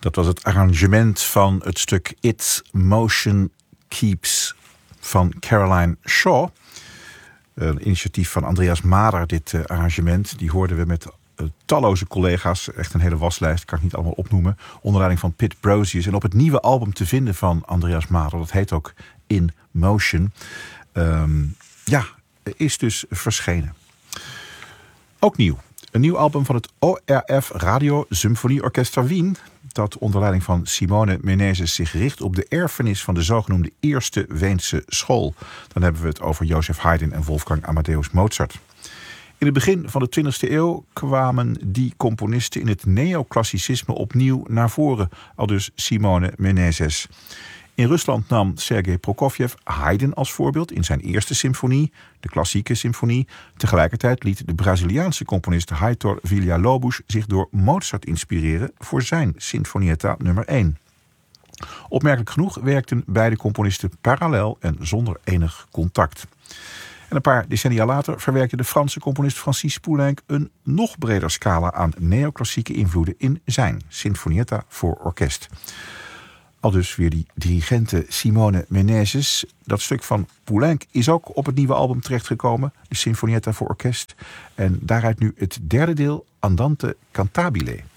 Dat was het arrangement van het stuk It's Motion Keeps van Caroline Shaw. Een initiatief van Andreas Mader, dit arrangement. Die hoorden we met talloze collega's. Echt een hele waslijst, kan ik niet allemaal opnoemen. Onder leiding van Pit Brosius. En op het nieuwe album te vinden van Andreas Mader. Dat heet ook In Motion. Is dus verschenen. Ook nieuw. Een nieuw album van het ORF Radio Symfonieorchestra Wien. Dat onder leiding van Simone Menezes zich richt op de erfenis van de zogenoemde Eerste Weense School. Dan hebben we het over Joseph Haydn en Wolfgang Amadeus Mozart. In het begin van de 20e eeuw kwamen die componisten in het neoclassicisme opnieuw naar voren, aldus Simone Menezes. In Rusland nam Sergei Prokofjev Haydn als voorbeeld in zijn eerste symfonie, de klassieke symfonie. Tegelijkertijd liet de Braziliaanse componist Heitor Villa-Lobos zich door Mozart inspireren voor zijn Sinfonietta nummer 1. Opmerkelijk genoeg werkten beide componisten parallel en zonder enig contact. En een paar decennia later verwerkte de Franse componist Francis Poulenc een nog breder scala aan neoclassieke invloeden in zijn Sinfonietta voor orkest. Aldus weer die dirigente Simone Menezes. Dat stuk van Poulenc is ook op het nieuwe album terechtgekomen, de Sinfonietta voor orkest. En daaruit nu het derde deel, Andante Cantabile.